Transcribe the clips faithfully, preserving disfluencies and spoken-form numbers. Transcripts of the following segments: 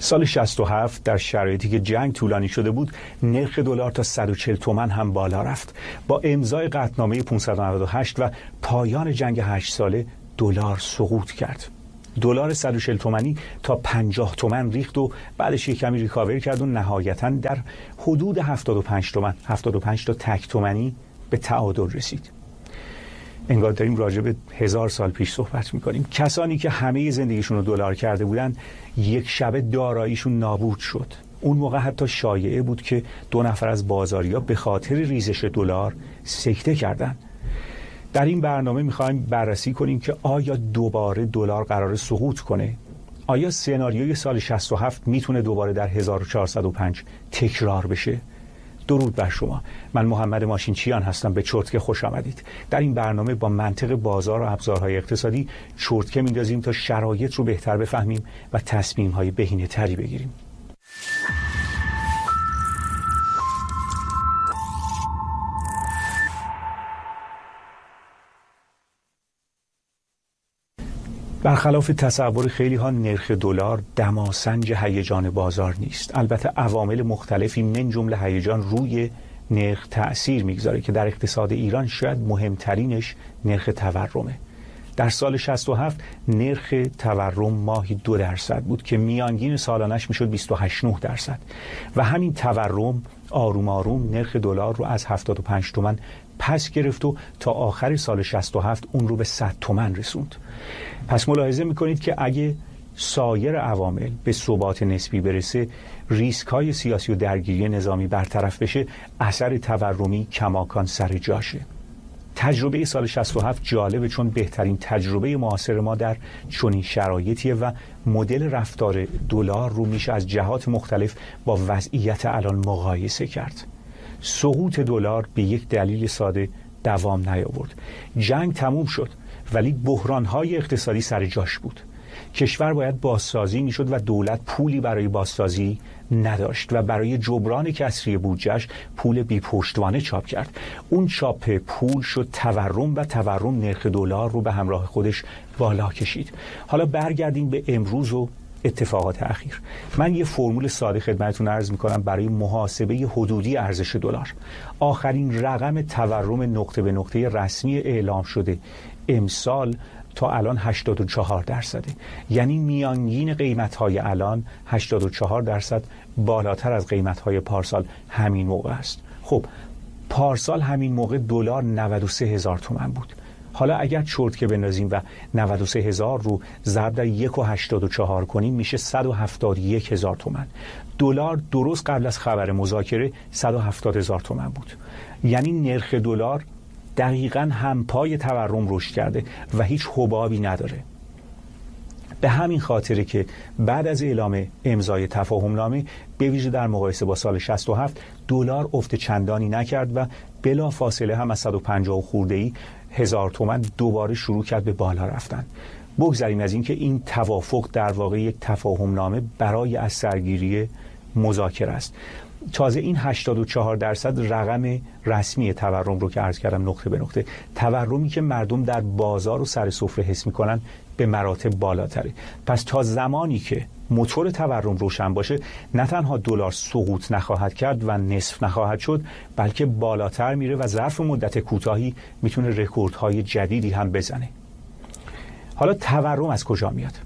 سال شصت و هفت در شرایطی که جنگ طولانی شده بود، نرخ دلار تا صد و چهل تومان هم بالا رفت. با امضای قطعنامه پانصد و نود و هشت و پایان جنگ هشت ساله دلار سقوط کرد. دلار صد و چهل تومانی تا پنجاه تومان ریخت و بعدش یک کمی ریکاور کرد و نهایتاً در حدود هفتاد و پنج تومان، هفتاد و پنج تا تک تومانی به تعادل رسید. انگار داریم راجع به هزار سال پیش صحبت میکنیم. کسانی که همه زندگیشون رو دلار کرده بودن، یک شبه داراییشون نابود شد. اون موقع حتی شایعه بود که دو نفر از بازاریا به خاطر ریزش دلار سکته کردن. در این برنامه میخوایم بررسی کنیم که آیا دوباره دلار قرار سقوط کنه؟ آیا سناریوی سال شصت و هفت میتونه دوباره در هزار و چهارصد و پنج تکرار بشه؟ درود بر شما. من محمد ماشینچیان هستم. به چرتکه خوش آمدید. در این برنامه با منطق بازار و ابزارهای اقتصادی چرتکه میندازیم تا شرایط رو بهتر بفهمیم و تصمیم‌های بهینه‌تری بگیریم. برخلاف تصور خیلی ها، نرخ دلار دماسنج هیجان بازار نیست. البته عوامل مختلفی من جمله هیجان روی نرخ تأثیر میگذاره که در اقتصاد ایران شاید مهمترینش نرخ تورمه. در سال شصت و هفت نرخ تورم ماهی دو درصد بود که میانگین سالانش میشد بیست و هشت و نه درصد و همین تورم آروم آروم نرخ دلار رو از هفتاد و پنج تومان پس گرفت و تا آخر سال شصت و هفت اون رو به صد تومان رسوند. پس ملاحظه میکنید که اگه سایر عوامل به ثبات نسبی برسه، ریسک های سیاسی و درگیری نظامی برطرف بشه، اثر تورمی کماکان سر جاشه. تجربه سال شصت و هفت جالبه چون بهترین تجربه معاصر ما در چنین شرایطیه و مدل رفتار دلار رو میشه از جهات مختلف با وضعیت الان مقایسه کرد. سقوط دلار به یک دلیل ساده دوام نیاورد. جنگ تموم شد ولی بحران‌های اقتصادی سر جاش بود. کشور باید بازسازی میشد و دولت پولی برای بازسازی نداشت و برای جبران کسری بودجه‌اش پول بی پشتوانه چاپ کرد. اون چاپ پول شد تورم و تورم نرخ دلار رو به همراه خودش بالا کشید. حالا برگردیم به امروز و اتفاقات اخیر. من یه فرمول ساده خدمتتون عرض میکنم برای محاسبه حدودی ارزش دلار. آخرین رقم تورم نقطه به نقطه رسمی اعلام شده امسال تا الان هشتاد و چهار درصده. یعنی میانگین قیمت‌های الان هشتاد و چهار درصد بالاتر از قیمت‌های پارسال همین موقع است. خب پارسال همین موقع دلار نود و سه هزار تومان بود. حالا اگر چرتکه بندازیم و نود و سه هزار رو ضرب در یک و هشتاد و چهار کنیم میشه صد و هفتاد و یک هزار تومان. دلار درست قبل از خبر مذاکره صد و هفتاد هزار تومان بود. یعنی نرخ دلار دقیقاً همپای تورم رشد کرده و هیچ حبابی نداره. به همین خاطره که بعد از اعلام امضای تفاهم نامه به ویژه در مقایسه با سال شصت و هفت دلار افت چندانی نکرد و بلا فاصله هم از صد و پنجاه خورده‌ای هزار تومان دوباره شروع کرد به بالا رفتن. بگذاریم از این که این توافق در واقع یک تفاهم نامه برای از سرگیری مذاکره است. تازه این هشتاد و چهار درصد رقم رسمی تورم رو که عرض کردم نقطه به نقطه، تورمی که مردم در بازار و سر سفره حس میکنن به مراتب بالاتره. پس تا زمانی که موتور تورم روشن باشه، نه تنها دلار سقوط نخواهد کرد و نصف نخواهد شد، بلکه بالاتر میره و ظرف مدت کوتاهی میتونه رکوردهای جدیدی هم بزنه. حالا تورم از کجا میاد؟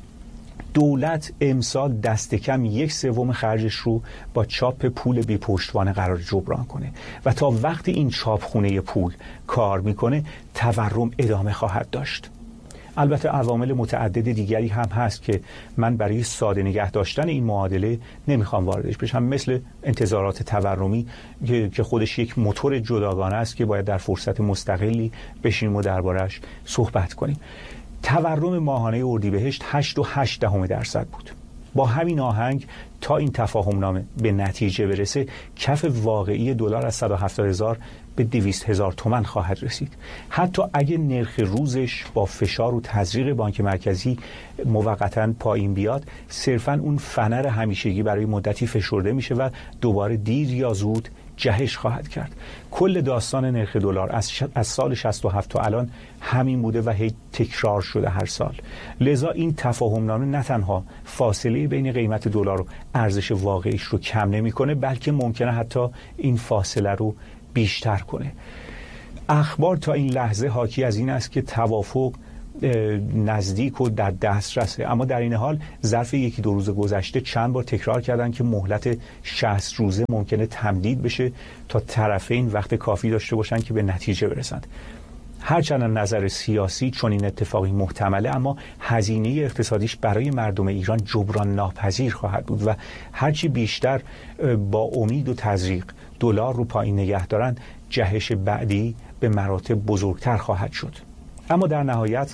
دولت امسال دست کم یک سوم خرجش رو با چاپ پول بی پشتوانه قرار جبران کنه و تا وقتی این چاپخونه پول کار میکنه تورم ادامه خواهد داشت. البته عوامل متعدد دیگری هم هست که من برای ساده نگه داشتن این معادله نمیخوام واردش بشم، مثل انتظارات تورمی که خودش یک موتور جداگانه است که باید در فرصت مستقلی بشینیم و دربارش صحبت کنیم. تورم ماهانه اردیبهشت هشت و هشت دهم درصد بود. با همین آهنگ تا این تفاهم نامه به نتیجه برسه، کف واقعی دلار از صد و هفتاد هزار به دویست هزار تومان خواهد رسید. حتی اگه نرخ روزش با فشار و تزریق بانک مرکزی موقتاً پایین بیاد، صرفاً اون فنر همیشگی برای مدتی فشرده میشه و دوباره دیر یا زود جهش خواهد کرد. کل داستان نرخ دلار از, ش... از سال شصت و هفت تا الان همین بوده و هی تکرار شده هر سال. لذا این تفاهم نامه نه تنها فاصله بین قیمت دلار و ارزش واقعیش رو کم نمی‌کنه، بلکه ممکنه حتی این فاصله رو بیشتر کنه. اخبار تا این لحظه حاکی از این است که توافق نزدیک و در دسترسه، اما در این حال ظرف یکی دو روز گذشته چند بار تکرار کردن که مهلت شصت روزه ممکنه تمدید بشه تا طرفین وقت کافی داشته باشن که به نتیجه برسند. هرچند از نظر سیاسی چون این اتفاقی محتمله، اما هزینه اقتصادیش برای مردم ایران جبران ناپذیر خواهد بود و هرچی بیشتر با امید و تزریق دلار رو پایین نگه دارن، جهش بعدی به مراتب بزرگتر خواهد شد. اما در نهایت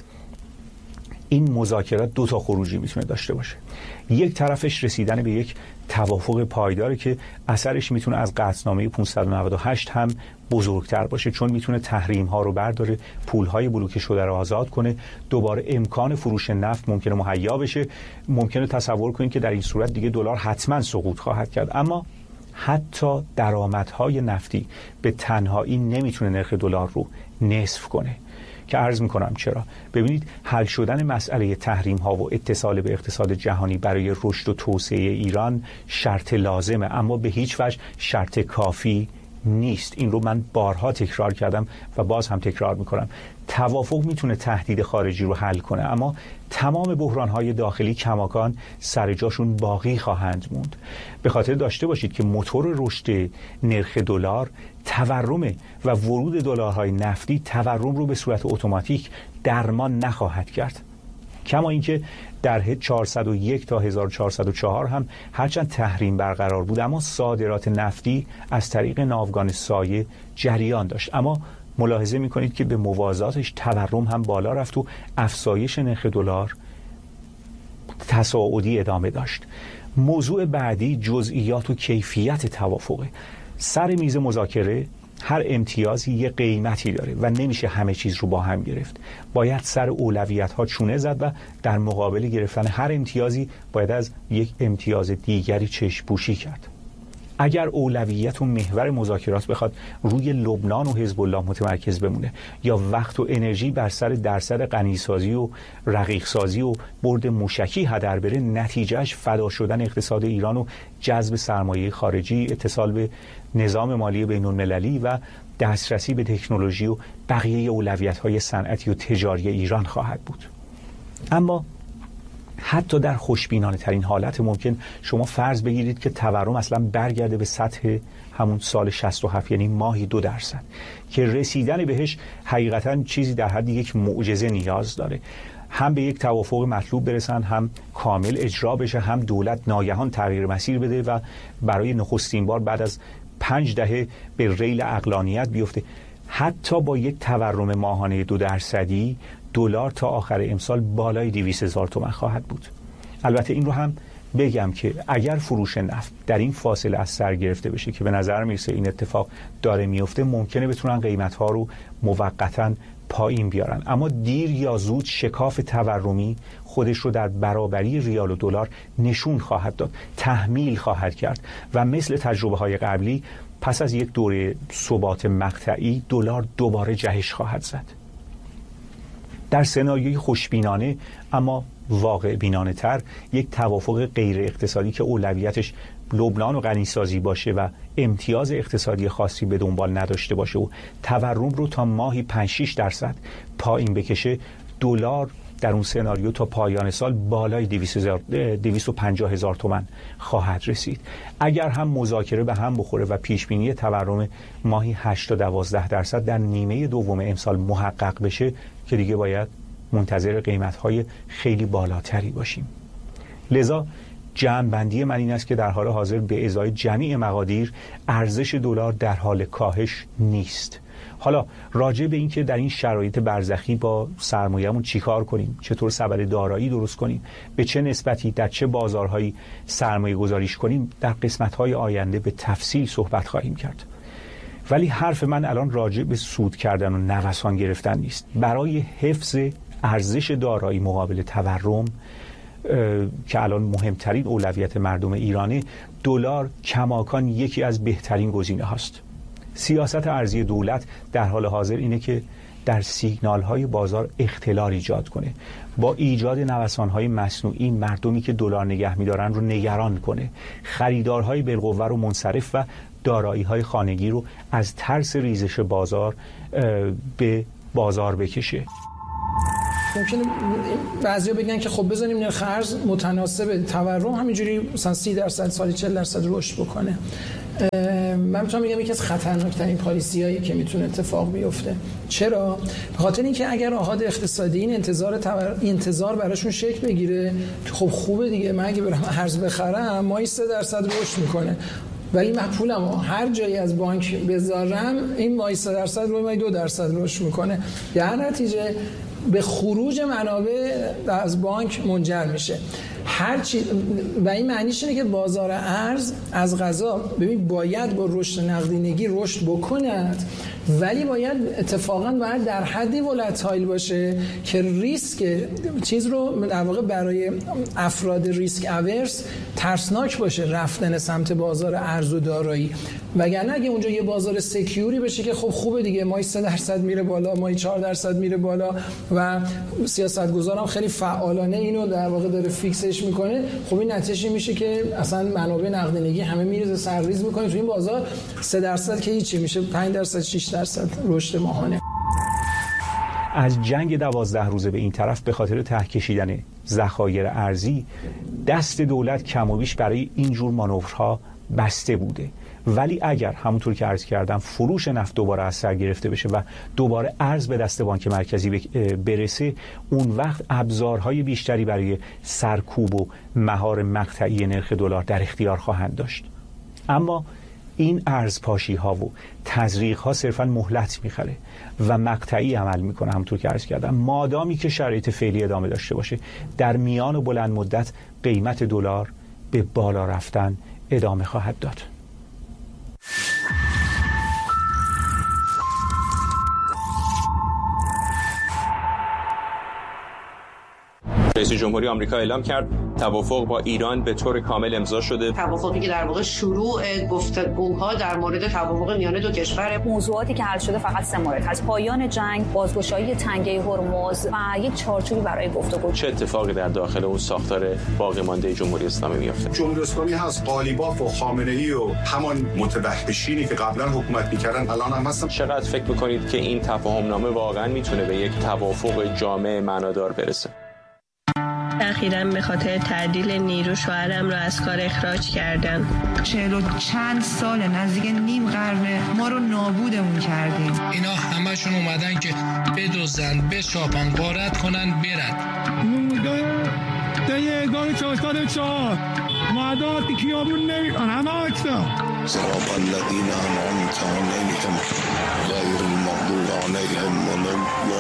این مذاکرات دو تا خروجی میتونه داشته باشه. یک طرفش رسیدن به یک توافق پایداره که اثرش میتونه از قطعنامه پانصد و نود و هشت هم بزرگتر باشه، چون میتونه تحریم ها رو برداره، پول های بلوکه شده رو آزاد کنه، دوباره امکان فروش نفت ممکنه مهیا بشه. ممکنه تصور کنید که در این صورت دیگه دلار حتما سقوط خواهد کرد، اما حتی درآمدهای نفتی به تنهایی نمیتونه نرخ دلار رو نصف کنه. که عرض میکنم چرا. ببینید، حل شدن مسئله تحریم ها و اتصال به اقتصاد جهانی برای رشد و توسعه ایران شرط لازمه، اما به هیچ وجه شرط کافی نیست. این رو من بارها تکرار کردم و باز هم تکرار میکنم. توافق میتونه تهدید خارجی رو حل کنه، اما تمام بحران‌های داخلی کماکان سر جاشون باقی خواهند موند. به خاطر داشته باشید که موتور رشد نرخ دلار تورم و ورود دلارهای نفتی تورم رو به صورت اتوماتیک درمان نخواهد کرد. کما اینکه در چهارصد و یک تا هزار و چهارصد و چهار هم هرچند تحریم برقرار بود، اما صادرات نفتی از طریق ناوگان سایه جریان داشت. اما ملاحظه میکنید که به موازاتش تورم هم بالا رفت و افزایش نرخ دلار تصاعدی ادامه داشت. موضوع بعدی جزئیات و کیفیت توافقه. سر میز مذاکره هر امتیازی یه قیمتی داره و نمیشه همه چیز رو با هم گرفت. باید سر اولویت ها چونه زد و در مقابل گرفتن هر امتیازی باید از یک امتیاز دیگری چشم پوشی کرد. اگر اولویت و محور مذاکرات بخواد روی لبنان و حزب الله متمرکز بمونه یا وقت و انرژی بر سر درصد غنیسازی و رقیقسازی و برد موشکی هدر بره، نتیجهش فدا شدن اقتصاد ایران و جذب سرمایه خارجی، اتصال به نظام مالی بین المللی و دسترسی به تکنولوژی و بقیه اولویت‌های صنعتی و تجاری ایران خواهد بود. اما حتی در خوشبینانه ترین حالت ممکن شما فرض بگیرید که تورم اصلا برگرده به سطح همون سال شصت و هفت، یعنی ماهی دو درصد، که رسیدن بهش حقیقتا چیزی در حد یک معجزه نیاز داره. هم به یک توافق مطلوب برسن، هم کامل اجرا بشه، هم دولت ناگهان تغییر مسیر بده و برای نخستین بار بعد از پنج دهه به ریل عقلانیت بیفته. حتی با یک تورم ماهانه دو درصدی دلار تا آخر امسال بالای دویست هزار تومان خواهد بود. البته این رو هم بگم که اگر فروش نفت در این فاصله از سر گرفته بشه که به نظر میرسه این اتفاق داره میفته، ممکنه بتونن قیمت‌ها رو موقتاً پایین بیارن، اما دیر یا زود شکاف تورمی خودش رو در برابری ریال و دلار نشون خواهد داد، تحمیل خواهد کرد و مثل تجربه های قبلی پس از یک دوره ثبات مقطعی دلار دوباره جهش خواهد زد. در سناریوی خوشبینانه اما واقع بینانه تر، یک توافق غیر اقتصادی که اولویتش لبنان و غنیسازی باشه و امتیاز اقتصادی خاصی به دنبال نداشته باشه و تورم رو تا ماهی پنج شش درصد پایین بکشه، دلار در اون سناریو تا پایان سال بالای دویست و پنجاه هزار تومان خواهد رسید. اگر هم مذاکره به هم بخوره و پیشبینی تورم ماهی هشت تا دوازده درصد در نیمه دوم امسال محقق بشه، که دیگه باید منتظر قیمت‌های خیلی بالاتری باشیم. لذا جمع‌بندی من این است که در حال حاضر به ازای جمیع مقادیر ارزش دلار در حال کاهش نیست. حالا راجع به این که در این شرایط برزخی با سرمایه‌مون چیکار کنیم، چطور سبد دارایی درست کنیم، به چه نسبتی در چه بازارهایی سرمایه گذاریش کنیم، در قسمت‌های آینده به تفصیل صحبت خواهیم کرد. ولی حرف من الان راجع به سود کردن و نوسان گرفتن نیست. برای حفظ ارزش دارایی مقابل تورم که الان مهمترین اولویت مردم ایرانه، دلار کماکان یکی از بهترین گزینه هاست. سیاست ارزی دولت در حال حاضر اینه که در سیگنال های بازار اختلال ایجاد کنه، با ایجاد نوسان های مصنوعی مردمی که دلار نگه می‌دارن رو نگران کنه، خریدارهای بالقوه رو منصرف و دارایی های خانگی رو از ترس ریزش بازار به بازار بکشه. ممکنه بعضیا بگن که خب بزنیم نرخ ارز متناسب تورم همینجوری مثلا سی درصد سالی چهل درصد رشد بکنه. من میتونم بگم یکی از خطرناکترین پالیسیایی که میتونه اتفاق بیفته. چرا؟ به خاطر اینکه اگر آحاد اقتصادی این انتظار تور... انتظار براشون شکل بگیره خب خوبه دیگه، من اگه برم ارز بخرم ماهی سه درصد رشد میکنه، ولی من پولمو هر جایی از بانک بذارم این ماهی سه درصد روی ماهی دو درصد رشد میکنه، در نتیجه به خروج منابع از بانک منجر میشه. هر چی و این معنیش اینه که بازار ارز از قضا ببین باید با رشد نقدینگی رشد بکند، ولی باید اتفاقا باید در حدی ولتایل باشه که ریسک چیز رو در واقع برای افراد ریسک اورس ترسناک باشه رفتن سمت بازار ارز و دارایی، وگرنه اگه اونجا یه بازار سکیوری بشه که خب خوبه دیگه ماهی سه درصد میره بالا، ماهی چهار درصد میره بالا و سیاستگزارم خیلی فعالانه اینو در واقع داره فیکسش میکنه، خب این نتیجه میشه که اصلا منابع نقدینگی همه میریزه سرریز میکنه تو این بازار، سه درصد که هیچی میشه پنج درصد شش درصد رشد ماهانه. از جنگ دوازده روزه به این طرف به خاطر ته کشیدن ذخایر ارزی دست دولت کم و بیش برای این جور مانورها بسته بوده، ولی اگر همونطور که عرض کردم فروش نفت دوباره از سر گرفته بشه و دوباره ارز به دست بانک مرکزی برسه، اون وقت ابزارهای بیشتری برای سرکوب و مهار مقطعی نرخ دلار در اختیار خواهند داشت. اما این ارزپاشی ها و تزریق ها صرفا مهلت میخره و مقطعی عمل میکنه. همونطور که عرض کردم مادامی که شرایط فعلی ادامه داشته باشه، در میان و بلند مدت قیمت دلار به بالا رفتن ادامه خواهد داد. رئیس جمهوری آمریکا اعلام کرد توافق با ایران به طور کامل امضا شده. توافقی که در واقع شروع گفتگوها در مورد توافق میان دو کشور. موضوعاتی که حل شده فقط سه مورد هست: پایان جنگ، بازگشایی تنگه هرمز و یک چارچوبی برای گفتگو. چه اتفاقی در داخل اون ساختار باقی مانده جمهوری اسلامی میفته؟ جمهوری اسلامی هست قالیباف و خامنه‌ای و همان متوحشینی که قبلا حکومت می‌کردن الان هم هستن. چقدر فکر می‌کنید که این تفاهم نامه واقعا میتونه به یک توافق جامع معنادار برسه؟ اخیراً به خاطر تعدیل نیرو شوهرم رو از کار اخراج کردن. چهل و چند سال نزدیک نیم قرن ما رو نابودمون کردیم. اینا همشون اومدن که بدزدن، بشاپن، غارت کنن، برن. ده اقدام چهارصد و چهار معدات کیامون نمیدن همه اکتا صراط الذین انعمت علیهم غیر المغضوب علیهم ولا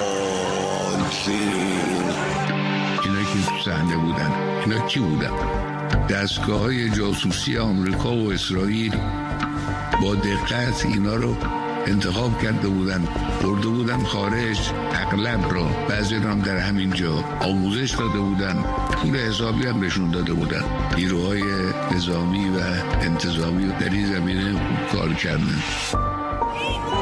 الضالین. اینا که صحنه بودن، اینا کی بودن؟ دستگاه های جاسوسی آمریکا و اسرائیل با دقت اینا رو انتخاب کرده بودن، برده بودن خارج، اغلب رو بعضی هم در همین جا آموزش داده بودن، پول حسابی هم بهشون داده بودن. نیروهای نظامی و انتظامی در این زمینه کار کردن.